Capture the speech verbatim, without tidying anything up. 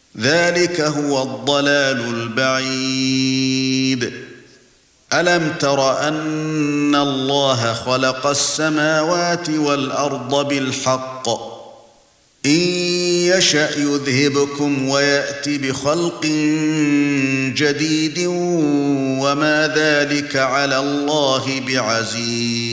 ذلك هو الضلال البعيد. ألم تر أن الله خلق السماوات والأرض بالحق إن يشأ يذهبكم ويأتي بخلق جديد وما ذلك على الله بعزيز.